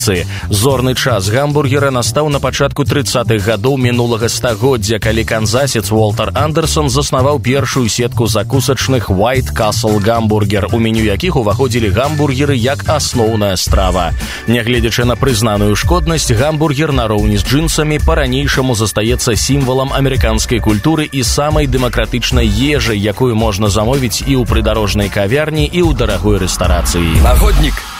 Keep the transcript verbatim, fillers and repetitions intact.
Зорны час гамбургера настаў на пачатку трыццатых гадоў мінулага стагоддзя, калі канзасец Уолтер Андерсон заснаваў першую сетку закусачных White Castle гамбургер, у меню якіх уваходзілі гамбургеры як асноўная страва. Нягледзячы на прызнаную шкоднасць, гамбургер нароўні з джинсамі па-ранейшаму застаецца сімвалам амерыканскай культуры і самай дэмакратычнай ежай, якую можна замовіць і ў прыдарожнай кавярні, і ў дарагой рэстарацыі. Нагоднік